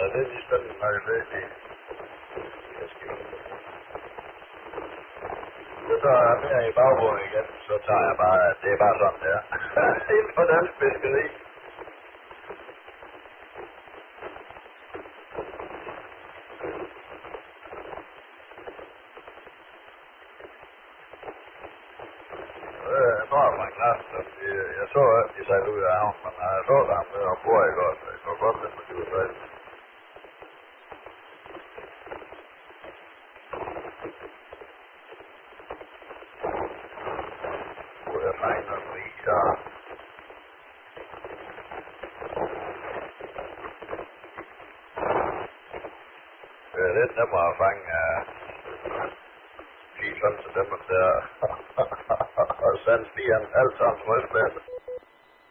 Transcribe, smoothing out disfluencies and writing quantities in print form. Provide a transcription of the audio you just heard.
Ja, det er lige spændende nok at læse i. Så er jeg mere i baggrunden igen, så tager jeg bare, det er bare sådan der. Inden for dansk fiskeri. Nu er man klart, jeg så at de sejlede ud af havn, men jeg så ham med ombord i går, så jeg så godt, at de var sejlet. Hvor jeg fandt noget is, og det er lidt nemmere at fange sådan til dem der og sende stigen alt sammen rødspladser.